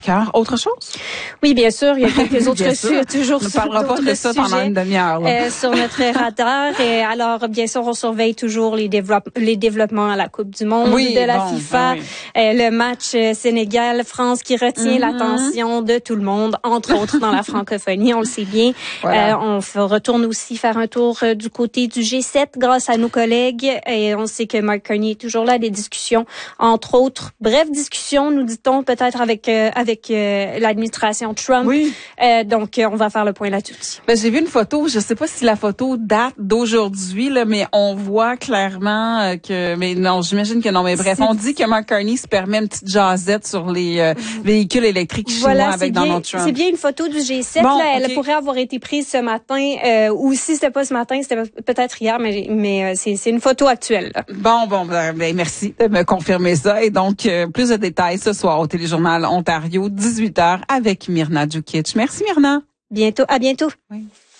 Cœur, autre chose? Oui, bien sûr. Il y a quelques autres toujours On ne parlera pas de ça pendant une demi-heure. Sur notre radar. Et alors, bien sûr, on surveille toujours les développements à la Coupe du Monde de la FIFA. Le match Sénégal-France qui retient l'attention de tout le monde, entre autres dans la francophonie, on le sait bien. Voilà. On retourne aussi faire un tour du côté du G7 grâce à nos collègues. Et on sait que Mark Carney est toujours là, des discussions, entre autres. Bref, discussions, nous dit-on, peut-être avec l'administration Trump. Oui. Donc, on va faire le point là-dessus. J'ai vu une photo, je sais pas si la photo date d'aujourd'hui, là, mais on voit clairement que... Mais non, j'imagine que non, mais bref, on dit que Mark Carney se permet une petite jasette sur les véhicules électriques chinois avec Donald Trump. C'est bien une photo du G7. Bon, là, elle pourrait avoir été prise ce matin, ou si c'était pas ce matin, c'était peut-être hier, mais c'est une photo actuelle. Là. Bon, merci de me confirmer ça. Et donc, plus de détails ce soir au Téléjournal Ontario, 18h avec Myrna Djukic. Merci Myrna. À bientôt. Oui.